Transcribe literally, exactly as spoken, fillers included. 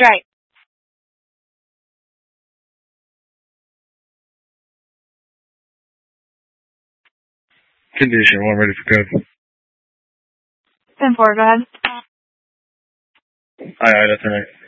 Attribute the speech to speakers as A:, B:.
A: Strike.
B: Condition one, ready for code.
A: ten four, go ahead.
B: Aye, aye, that's all right.